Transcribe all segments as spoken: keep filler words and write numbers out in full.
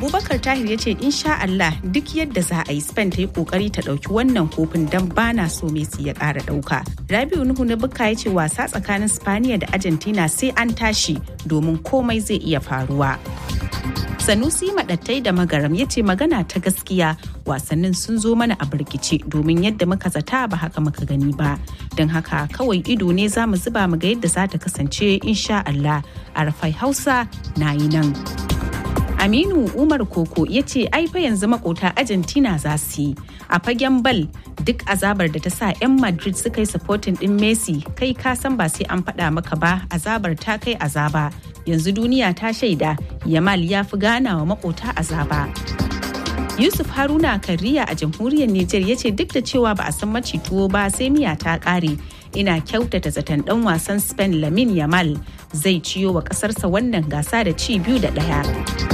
Abubakar Tahir ya ce insha Allah duk yadda za a yi Spain ta yi kokari ta dauki wannan kofin dan bana so Messi ya kara dauka. Rabiu Nuhu na Bukka ya ce wasa tsakanin Spaniya da Argentina sai an tashi domin komai zai iya faruwa. Sanusi Madattai da Magaram ya ce magana ta gaskiya wasannin sun zo mana a birkice domin yadda muka zata ba haka muka gani ba. Don haka kawai ido ne za mu zuba mu ga yadda za ta kasance insha Allah. Arafai Hausa na yi nan. Aminu Umar Koko ya ce ai fa yanzu makota Argentina za su yi. A fagen bal duk azabar da ta sa 'yan Madrid suka yi supporting din Messi kai ka san ba sai an faɗa maka ba azabar ta kai azaba. Yanzu duniya ta shaida Yamal ya fi gana wa makota azaba. Yusuf Haruna Kariya a jamhuriyar Nijar ya ce duk da cewa ba a san maci tuwo ba sai miya ta ƙare. Ina kyautata zaton ɗan wasan Spain Lamine Yamal zai ciyo wa ƙasarsa wannan gasa da ci biyu da ɗaya.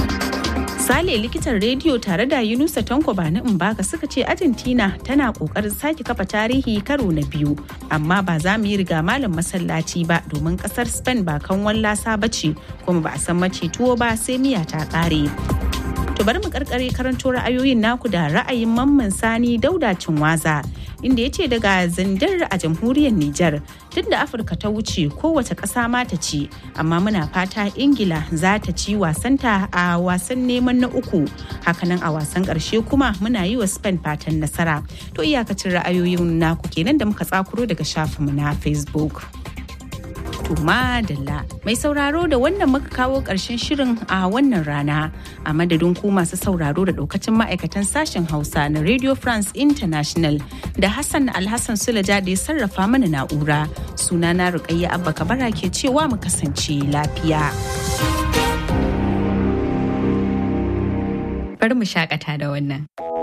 Sale likitan rediyo tare da Yunusa Tanko Bani Mbaka suka ce Argentina tana kokarin sake kafa tarihi karo na biyu amma ba za mu yi riga malam masallaci ba domin kasar Spain ba kan wallasa bace kuma ba a san mace tuwo ba sai miya ta kare. To bari mu karkare karanto ra'ayoyin naku da ra'ayin Mamman Sani Dauda Cinwaza inda ya ce daga Zandar a jamhuriyar Nijar duk da Afirka ta wuce kowace ƙasa ma ta ci amma muna fata Ingila za ta ci wasanta a wasan neman na uku hakanan a wasan ƙarshe kuma muna yi wa Spain fatan nasara. To iyakacin ra'ayoyin naku kenan da muka tsakuro daga shafinmu na Facebook. To madalla mai sauraro da wannan muka kawo ƙarshen shirin a wannan rana a madadin ku masu sauraro da ɗaukacin ma'aikatan sashen Hausa na Radio France International da Hassan Alhassan Sulaja da ya sarrafa mana na'ura sunana Rukayya Abba Kabara ke cewa mu kasance lafiya. Bari mu shakata da wannan.